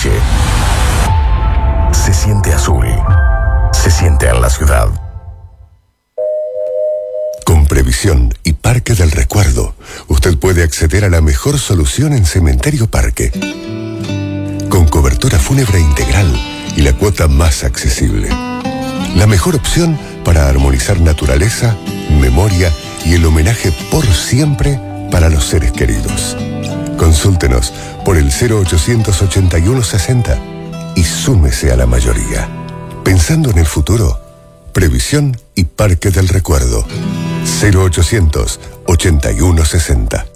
noche. Se siente azul. Se siente en la ciudad. Con Previsión y Parque del Recuerdo, usted puede acceder a la mejor solución en Cementerio Parque. Con cobertura fúnebre integral y la cuota más accesible. La mejor opción para armonizar naturaleza, memoria y el homenaje por siempre para los seres queridos. Consúltenos por el 088160 y súmese a la mayoría. Pensando en el futuro, Previsión y Parque del Recuerdo. 0800 8160.